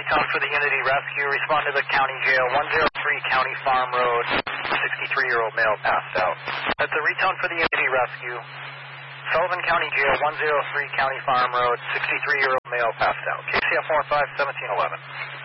recon for the Unity Rescue. Respond to the county jail, 103 County Farm Road, 63-year-old male passed out. That's a recon for the Unity Rescue. Sullivan County Jail, 103 County Farm Road, 63-year-old male passed out. KCF 45, 1711.